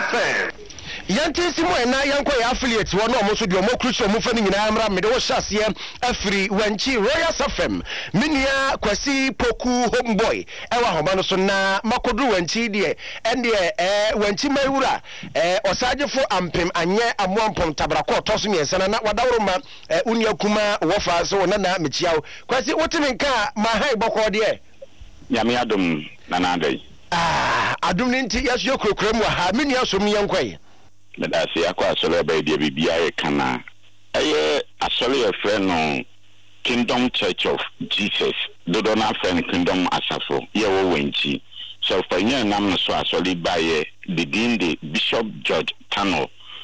FM. Yanti mo na yanko ya affiliate wo no mo so de mo cruise mo fa ni nyina mra me de wo hyase afiri wanchi Royal FM minia kwasi poku homeboy ewa homa no so na makodu wanchi de ende wanchi mawura osagefo ampem anye amoampom tabrako toso miensa na wadawro ma unia kuma wo fa so na mechiawo kwasi wotimi nka ma hai boko de nyame adom na nadai adom ni nti yaso yokrokram wa ha minia so mi yankoi but I say akwa asole ba dia bibia ye kana aye asole ye friend no Kingdom Church of Jesus dodo na friend Kingdom Asafo ye wo wanchi so fanya nam no so asole ba ye the Bishop George Tano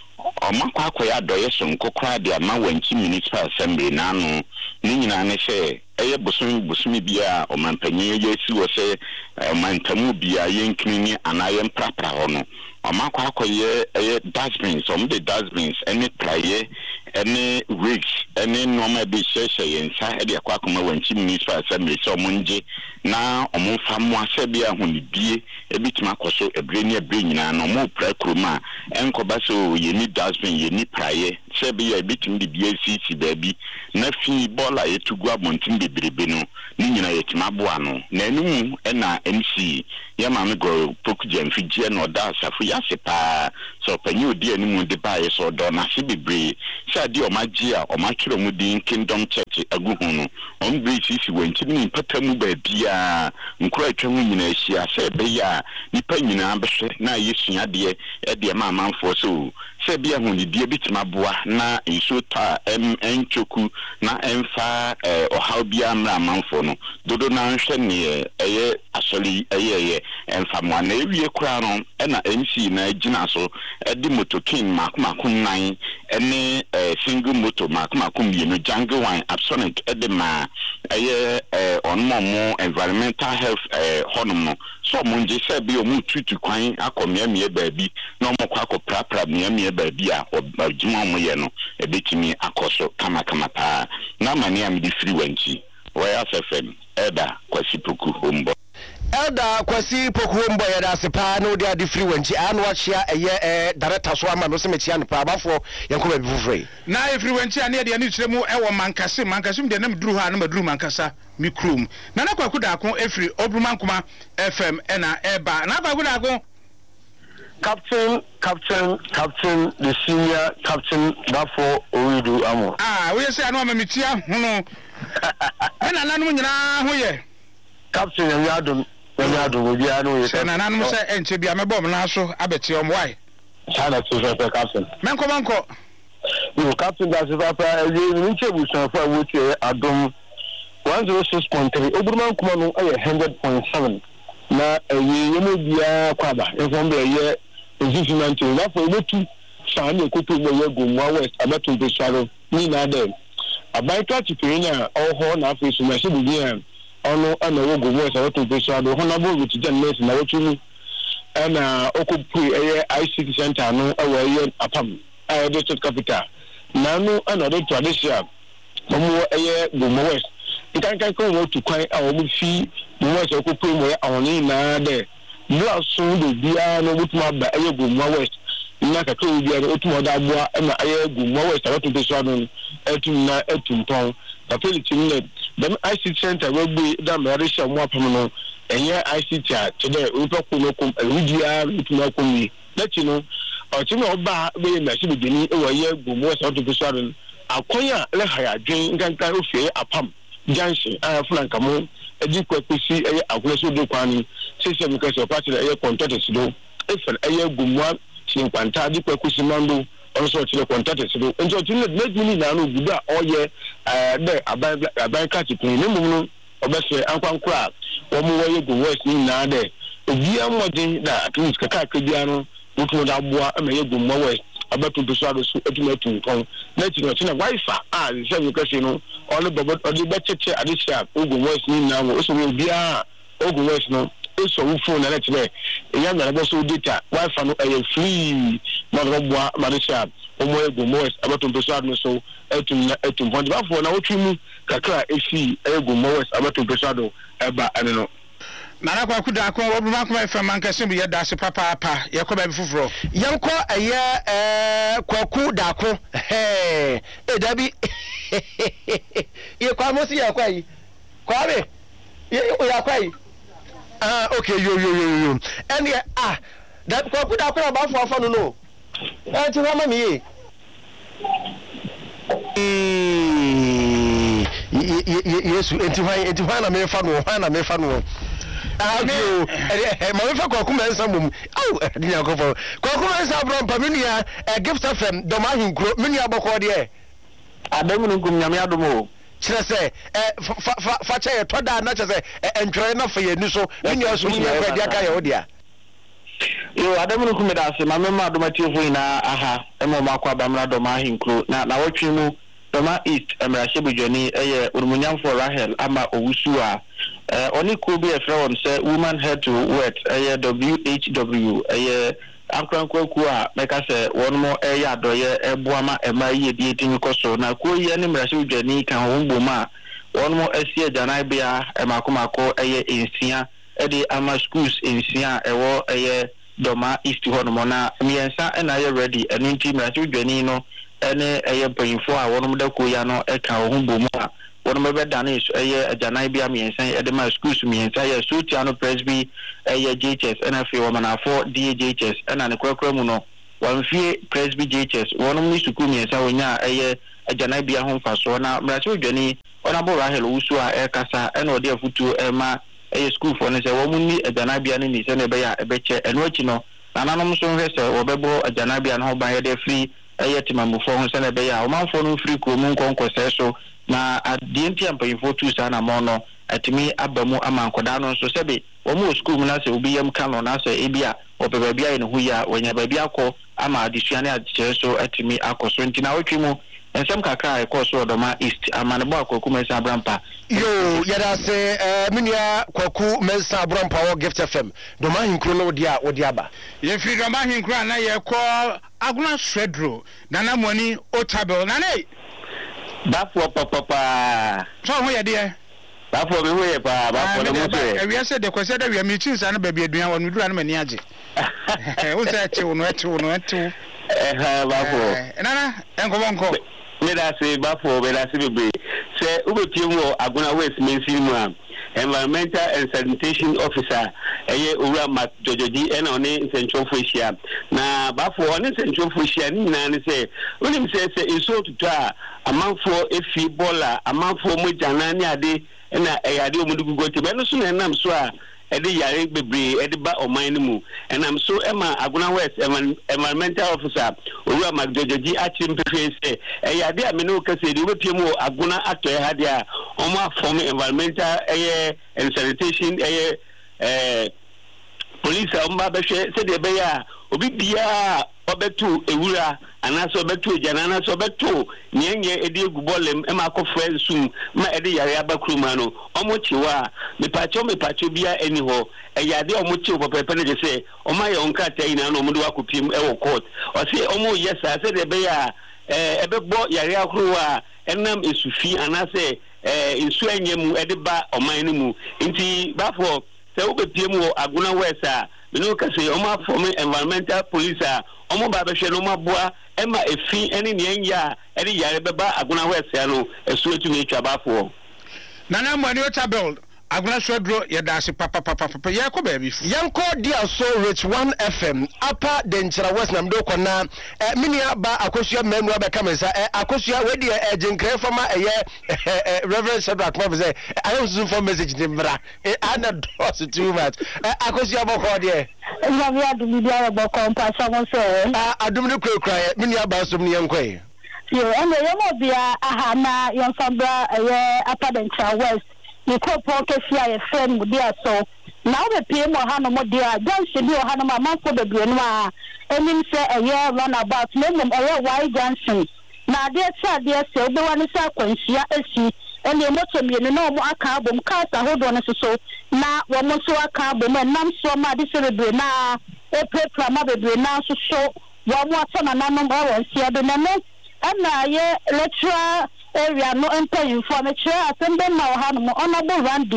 omakwa akoya doye so nkokra de ama wanchi municipal assembly na no ni nyina ne se eye bosumi bia o mampanyi ye si wo se mantamu bia ye nkini anaye mprapra ho no omakwa akoye eye dustbins the dustbins any praye any rigs any normal be share yensa e de akwa akoma wanchi municipal assembly so monje na omfa mo ase bia honibie e bitima akoso ebreni nyina no mo pra kroma enkoba so ye ni dustbin ye ni praye se bia bitim de bia sisi baabi na fi bola yetugu abontim bebrebe no ni nyina yetima boa no na enum e na MC ya ma me go pokujam fije no da safu ya sepa so panyi odi animu de bae so do na se bebre se ade o magye a o matwero mu din Kingdom Church aguhu no on be sisi wanti ni patamu ba bia nkura atwamu nyina ahia se be ya nipa nyina behwe na yesua de e de ma amanfo so se bia hu ni die bitima boa na nso ta enchoku na emfa ohaw bia mra amanfo no dodo na nhwe ne eye asoli eye emfa mo na ewie kura no e na MC na gina so di motokin makomakum nan ene single motor makomakum yenu jungle wine Absonic de ma eye onmomo environmental health honum no so monje se bi o mu tutu kwan akomiamie baabi na mo kwa akopra miamie baabi a odjuma mo ye no ebetimi akoso kama pa na mani am di free wanchi Royal FM Eda Kwasi Poku Homeboy Elda Kwasi Poku Homeboy ya sepa no dia di free wanchi anu achia eye director so ama no se mechia no pa abafo yanko ba bifufre na e free wanchi ane dia ni kyeremu ewo mankasim de na meduru ha na maduru mankasa mikrum na na kwakuda akon efri Obrumankuma FM ena eba na kwakuda akon Captain, the senior captain, therefore, Owidu Amo. We say I know I'm a mitia, no. And I know you Captain, and Yadum, will be anonymous. And anonymous and to be a bomb, Naso, Abetium, why? China to Captain. Manco. You Captain, that's about a little with some for which I don't 106.3, Oberman 100.7. Na yemu bia kwaba efombe ye positionment na for wetu san ekoto boye gomwa west abato de sharo ni na dem abaika tipenya oho na afi suma se bia ono ana wo gomwa west abato de sharo ho na bo with journalist na wetu ana okupu eye ICT center no awaye apam aye district capital na no ana de tradition mo eye gomwa west ikankan ko wo tu kwan a wo fi mo se ko pe mo awon na de lu asun de bia no butuma ba eye gomwa west na ka ko bia no otumo da boa na eye gomwa west abato de so no etum na etumpon ka peliti ne dem ICT center we gbe da mare sha mo apam no enye ICT a tede opa ko no kom ewidia utuma ko mi leti no o ti no ba we na shi be ni e wo ye gomwa west abato de so no akonya le haya dwen ngankan ofie apam Jansi Franka mo edi kwapisi eye agreso do kwani sese mi kase party eye contract do efel eye gumwa chinkwanta di kwakusi mando onso chile contract do enjo chile medini na no guda oye de aban kati pin ne mu obese ankwankura wo mu wo ye gumwa ni na de obi amodin da at least kaka kabia no mutu da boa ama ye gumwa we abato do so adoso etumatu pon na ti no tina wifi se mi kase no all the odi becheche adisia ogun west ni na wo so we bia ogun west no so wo phone na let me eya na bo so data wifi no free na ro boa adisia omo ogun west abato do so adoso etum pon ba fo na wo twimu kakra efi ogun west abato do so ado eba ene no Nana kwa kuda ko Obruma Nkuma FM ankase bi yɛda se papa yɛkɔ ba bi foforo yɛnkɔ ɛyɛ kwaku dako dabi yɛkɔ amosi yɛkɔ yi kwabe yɛkɔ yi okay yo ɛne da kwaku dako na ba fo no ɛnti wa ma mi yesu enti hwan na me fa no ma fa ko kuma nsa mum dinya ko fo ko kuma nsa bro pa menua gift fm do ma hinkro menua boko de adamu no kum nyame adomo kire se fa che to da na che se entwere na fa yenu so menua so menua kwa dia ka ye odia yo adamu no kum da se ma me ma adoma tiefo ina aha e mo ma kwa bamra do ma hinkro na wotwe mu Doma East Emirashe Bujoni Urumunyamfo Rahel ama Owusu a oni ko bi efra won say woman head to wet WHW ankwankwaku a meka say won mo adoye eboama ema yi di etimi koso na ko yi ne Emirashe Bujoni kan hombom a won mo asie janai bia emakomako ensia de ama schools ensia ewo Doma East hono na miensa na ready enu nti Emirashe Bujoni no ene payinfo a wonum da ko ya no eka ho bomu a wonum be dane so ajanai bia miensan de ma schools miensan ya Sotiano Presby JHS ena fe womanafo DJHS ena ne kwakwa mu no wanfie Presby JHS wonum ni school miensan wonya ajanai bia ho mfaso na Emirashe Bujoni ona bo Rahel Owusu a kasa ena ode afutu ma school for ne se wo mu ni ajanai bia ne ni se ne be ya ebeche eno achi no nananom so hwese wo bebo ajanai bia no ban ye de free timamufo ho sene be ya o manfo no free ko mu nkonkose so na adienti ampayifo tu sa na mo no atimi abamu amankoda no so sebe o mu school mu na se obi yam kan no na so ebia o beba bia ye ne hu ya wanya ba bia akọ ama adisuane adichere so atimi akoso ntina wotwe mu ensem kakra e koso Doma East amanebo akwaku mensa abrampa yo yada se menua kwaku mensa abrampa wo gift fm Doma hinkro no dia aba ye free Doma hinkro na ye ko aguna swedro nana moni otabel nane bafo papa so ho ye de bafo me ho ye pa bafo no mo se e wi ase de kwese de wi mi chinsa na ba bi aduan wonu dura na mani age wo se che wono etu bafo nana enko me da se bafo be da se bebe se ubetie mu aguna west mensi mu am environmental and sanitation officer owura Mark Jojoji ena oni central foisia na bafo oni central foisia ni na ne se unim se iso tutu a amanfo efi bola amanfo mo jana ni ade ena ade omudu gugote be no so na nam so a ede yare bebre ede ba oman ni mu enam so ema aguna west environmental officer owura Mark Jojoji achim pefe se ade a me no kase de obepie mu aguna ato hade a omo form environmental and sanitation police omba be hwe se de be ya obi bia obetu ewura anaso obetu ejana anaso obetu nyenye ede egubolem ema akofre sum ma ede yare abakruma no omochiwa mepacho bia eni ho eyade omochiwa papepe ne je se oma ye onkata ina no omudu akopiem ewo court o se omo yesa se de be ya ebebo yare akruwa enam esufi anase insu enyemu ede ba oman mu nti bafo se obepie mu aguna wesa me no kase omo form environmental police a omo ba behwe no maboa ema efi ene ne enya ede yare beba aguna wesa no esu etumi etwa bafo nana mwani otabel aguna swedro yedase papa yako baby yanko dia so rich 1 fm apa denchira west na mdo kona minia ba akosua menu abeka mensa akosua wedi jinkre fama reverend Shadrack Mabze I don't zoom for message nimbra ana dos too much akosua boko de nyawe adumi dia boko mpa so so adumi kura minia ba so mni yankoi yo ene yemo bia aha na yonsambra apa denchira west ni ko pokefia ye friend dia so na we pay mo ha no mo dia junction bi o ha no ma manfo bebre no a enim se run about no mum why junction na dia cha dia se obe wani sa kwanhia esi ene moto mienu na mo aka abom kasa hodo no so na wo mo so aka abom nam so ma de se bebre na prepare ma bebre na so wo mo atana nanom e sia de na no na ye lecturer area no enter information asem dem na ha no honorable Randy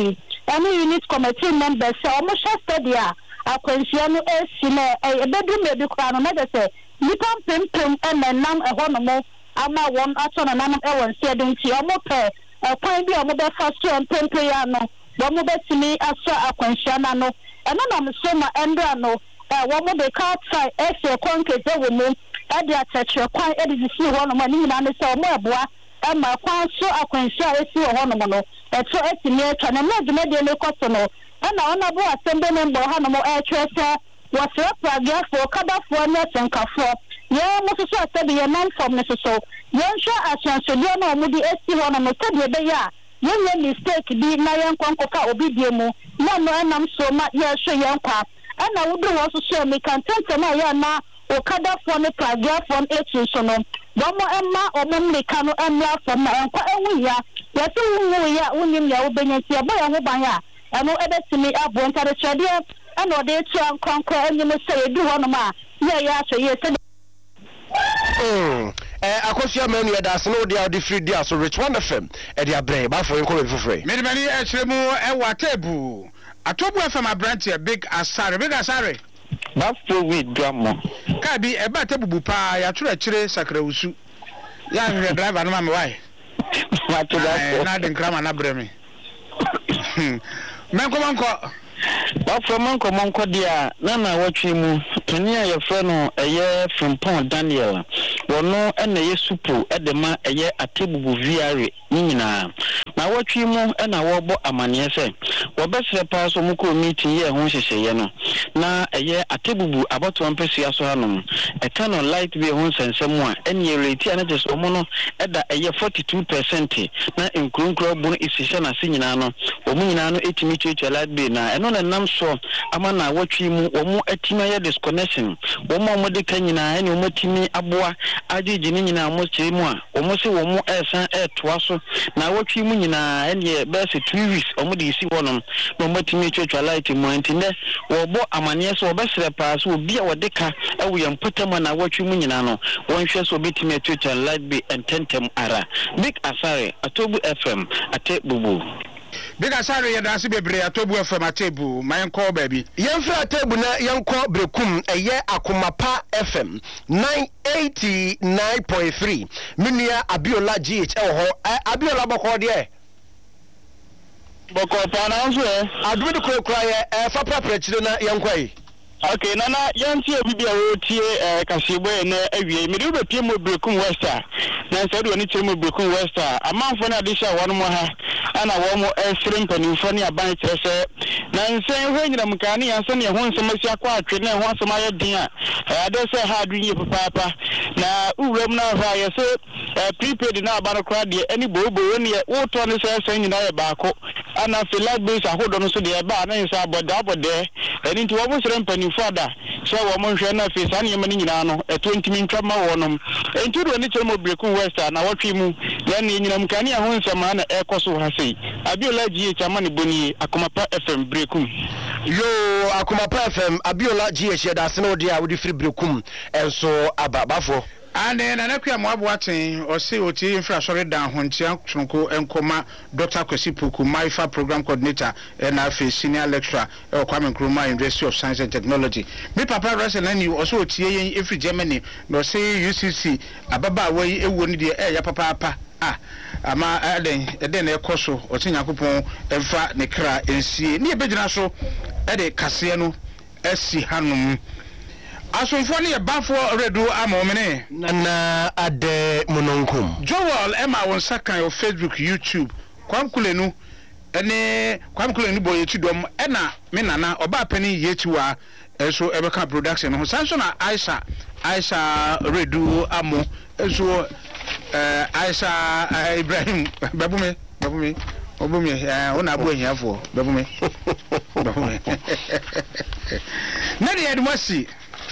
any unit committee members say almost study akwanhyia no esi na ebedu me bi kwa no na say nipa pempem enenam ehonomo ama won ato na nanam ewon se de nti omo pe kwan bi omo be fa so pempe ya no omo betimi aso akwanhyia na no eno na mso ma endra no omo de ka try ese konkeze wo mu e de atachre kwan e de si ho no ma ni nyina ne se omo eboa ama kwan so akwanhyia esi ho no no eto etimi etwa na na dwuma de ne koso no ana ona bo asembe ne mbo ha no mo etwese wasre paragraph kadafo na senkafo ye mo so asabi ye non form ne so ye hwa asansodie na omo di esi ho no no tebe be ya ye nye mistake bi na ye nkonkoka obi die mu na no enam so ma ye hwe ye nkwa ana wudu wo so me kan tente na ye na o kadafo ne paragraph on etu so no bomo emma omo mlika no emla form na enkwa ewu ya ye se wu ya unim ya wo benyanti abo ya ho ban ya eno ebetimi abo ntare twede ana o de tu ankonko enyim se edu ho no ma ye ya so ye se akosua manu ya das no dia de free dia so Rich One FM e dia brɛ ba fo enko be fofore me de mani e kyerɛ mu e wa tabu atobu FM abrante big asare ba fo we drama ka bi e ba tabu pa ya twerɛ kyerɛ sakrawusu ya hwɛ driver no ma me wai ma to da na de nkrama na brɛ me menko ba fo monko dia na watwe mu tani a yefrɛ no eye Frimpong Daniel wono ena yesupo edema eye atebubu viare nyina na watwe mu ena wobo amane se wobesre pa so mu ko meeting ye ho hyehyeye no na eye atebubu aboto mpesua so hanom eka no light be ho sensem a ene rate ana jeso mu no eda eye 42% na nkronkro bu no isihye na se nyina no omu nyina no etimi twetwa light be na eno na nam so ama na watwe mu omu atima ye disconnection omu de kan nyina ene omu atimi aboa agege ni nyina mo kyere mu a omu se omu esan etoa so na watwe mu nyina ene be se 2 weeks omu de isi wonom na omu atimi twetwa light mu antinde wo bo amane so obesre pa so obi a wodeka ewo yempotama na watwe mu nyina no wonhwe so obetimi twetwa light be ententem ara big asare atobu FM ate bubu big asare ya dase bebre atobu FM atebu mayenko baby yemfra atebu na yenko brekum eye akomapa FM 989.3 minia Abiola GH ho Abiola boko de boko pa na nso adumi de kokora ye fa prapra chire na yenko yi okay nana yanti obi a wotie kasebo na awie me de be mo brekum wester na nsa de oni chire mo brekum wester amanfo na de sha won mo ha ana wo mo esrim panimfo ne aban kire se na nsen ho nyina mkane yanse ne ho nsem asia kwa atwe na ho nsem aye din a ade se ha adunye papa na uwram na ha ye se prepaid na aba no kra de ani bobo ne wo to ne se nyina ye baako ana fila base ahodo no so de ba na nsa abode eni nti wo bo srem panimfo ada so wo mo hwe na fe sa ne yema nyina no 20 min twama wonom enti do ne kire mo brekum wester na wotwe mu ya ne nyina mkane ho nsem na ekoso ha sei Abiola GH amani boni akomapa FM brekum yo akomapa FM Abiola GH da se no dia wodi free brekum enso ababafo ane na nakua mo aboaten o se oti infrastructure dan ho ntia tronko enkoma Dr. Kwesi Poku Maifa program coordinator na afi senior lecturer e Kwame Nkrumah University of Science and Technology me papa rese na ni o so otie yen every Germany no say UCC ababa wai ewo ni de ya papa ama eden na ekoso otinyakopon emfa ne kra ensie ne ebegyina so de kase no asi hanom asomfo ne bafo redu amomene na ade mononkum Joel Emma won sakan o Facebook YouTube kwamkulenu boye chidom ena me nana oba pani yechiwa eso ebeka production ho sanso na Aisha redu amo eso Aisha Ibrahim babume ona abu ehiafo babume nadi edmasi.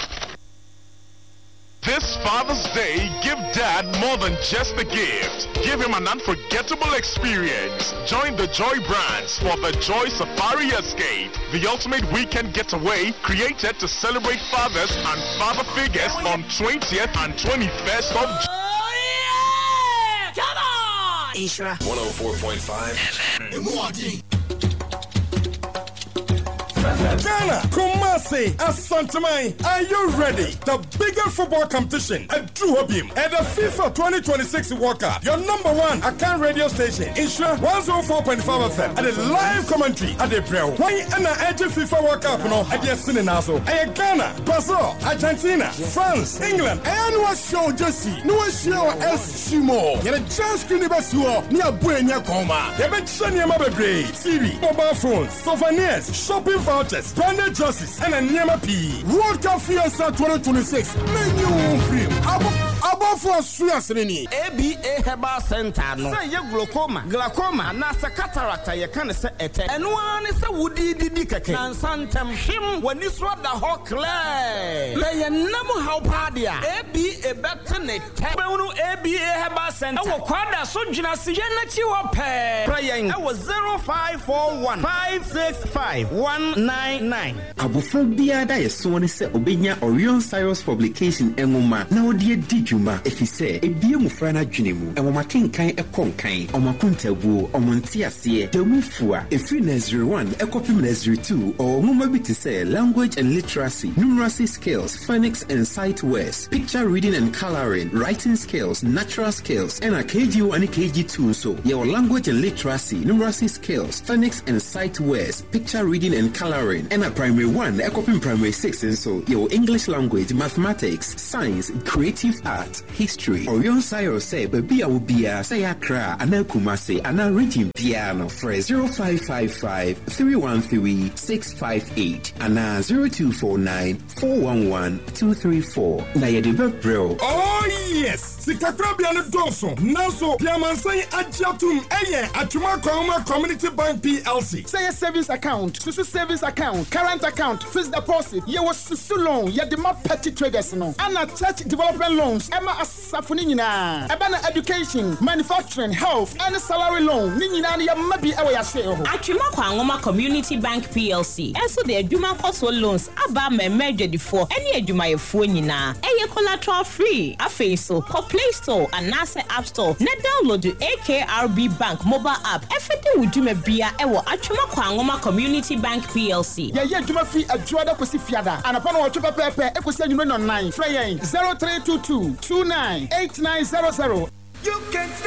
This Father's Day, give Dad more than just a gift. Give him an unforgettable experience. Join the Joy Brands for the Joy Safari Escape, the ultimate weekend getaway created to celebrate fathers and father figures on 20th and 21st of June. Come on! Ishra 104.5 FM. Ghana, Kumasi, Asantamai, are you ready? The biggest football competition at Duhobim at the FIFA 2026 World Cup. Your number one Akan radio station, Insure 104.5 FM, and a live commentary at the April. Why and the FIFA World Cup no at the Sininazo? And Ghana, Brazil, Argentina, France, England, and what show Jesse? No show S. Shimo. You're a chance to near Buena Coma. You bet Shania Mabebre, TV, mobile phones, souvenirs, shopping vouchers, branded jerseys, and a Nyama P. World Cup Fiesta 2026. Menu film. Above for Suasini. ABA Herbal Center. No. Say you glaucoma, nasa cataract, you can say it. And one is a woody didicake. And Santam him when you swap the whole clay. Lay a number how pardia. ABA Betane. Tabu ABA Herbal Center. Our quadra Sujina Sienati or pay. Praying. I was 0541 565 199. Abophobia that so one say Obenya Orion Cyrus publication Emoma. Now dear Dijuma if he say a biomufrana junimu and Wama Kinkai a conkai or Makuntabu or Montiasie the Mufua a free nursery 1 a copy nursery 2 or Mumabi to say language and literacy numeracy skills phonics and sight words picture reading and coloring writing skills natural skills and a KG1 and a KG2 so your language and literacy numeracy skills phonics and sight words picture reading and coloring and a primary 1 a copy primary 6 and so your English language mathematics science creative art history Orion Cyrus say baby will be a say Accra and Kumasi and a region piano for 0555 313 658 and 0249 411 234 na yedibe bro. Oh yes, Sikakrabian Dawson. Now so Piamansay Ajatum Eye Atuma Koma Community Bank PLC. Say a savings account, Susu savings account, current account, fixed deposit. You was Susu loan, you the more petty traders no. And a church development loans, Emma Asafunina, Abana education, manufacturing, health, and salary loan. Nina maybe our sale. Atuma Kwangoma Community Bank PLC. And so the Juma Coastal loans aba me measure before any Juma phone na. Eye collateral free. Afe so Play Store and NASA App Store. Na download the AKRB Bank mobile app. Everything we do me bia ewo Atuma Kwangoma Community Bank PLC. Yeah, Juma fee a Joda Kosi Fiada. And upon our Chupa Pepe, Ekosia you on 9. Frey 0322 298900. You can